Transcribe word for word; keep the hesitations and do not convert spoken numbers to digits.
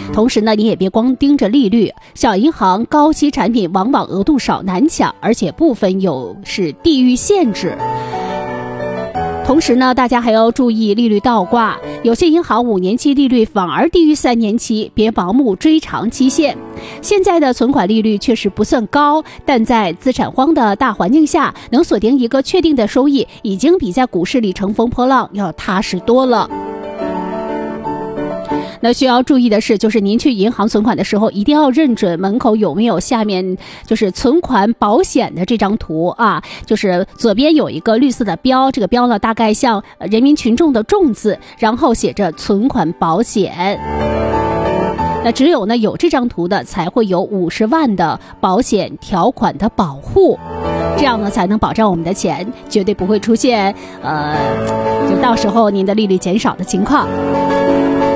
同时呢，你也别光盯着利率，小银行高息产品往往额度少难抢，而且部分有是地域限制。同时呢，大家还要注意利率倒挂，有些银行五年期利率反而低于三年期，别盲目追长期限。现在的存款利率确实不算高，但在资产荒的大环境下，能锁定一个确定的收益，已经比在股市里乘风破浪要踏实多了。那需要注意的是，就是您去银行存款的时候，一定要认准门口有没有下面就是存款保险的这张图啊，就是左边有一个绿色的标，这个标呢大概像人民群众的众字，然后写着存款保险。那只有呢有这张图的才会有五十万的保险条款的保护，这样呢才能保障我们的钱绝对不会出现呃就到时候您的利率减少的情况。